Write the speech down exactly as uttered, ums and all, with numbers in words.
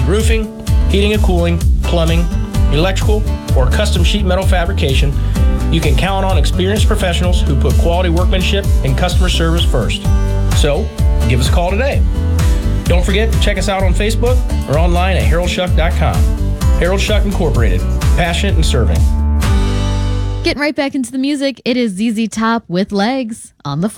need roofing, heating and cooling, plumbing, electrical, or custom sheet metal fabrication, you can count on experienced professionals who put quality workmanship and customer service first. So, give us a call today. Don't forget to check us out on Facebook or online at harold schuck dot com. Harold Schuck Incorporated, passionate in serving. Getting right back into the music, it is Z Z Top with Legs on the